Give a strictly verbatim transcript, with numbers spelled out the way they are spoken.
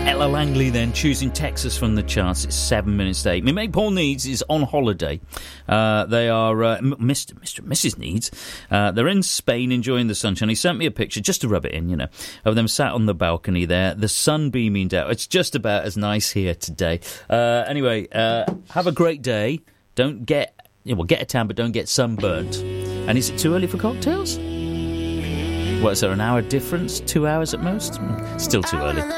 Ella Langley then, choosing Texas from the charts. It's seven minutes to eight. My mate Paul Needs is on holiday. Uh, they are uh, Mister Mister and Missus Needs. Uh, they're in Spain enjoying the sunshine. He sent me a picture just to rub it in, you know, of them sat on the balcony there, the sun beaming down. It's just about as nice here today. Uh, anyway, uh, have a great day. Don't get, yeah, well, get a tan, but don't get sunburnt. And is it too early for cocktails? What, is there an hour difference? Two hours at most? Still too early.